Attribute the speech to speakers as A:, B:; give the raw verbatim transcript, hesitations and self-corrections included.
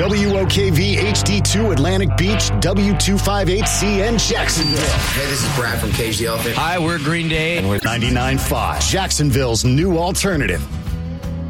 A: W O K V H D two Atlantic Beach, W two fifty-eight C N Jacksonville.
B: Hey, this is Brad from Cage the Elephant.
C: Hi, we're Green Day.
A: And we're ninety-nine point five, Jacksonville's new alternative.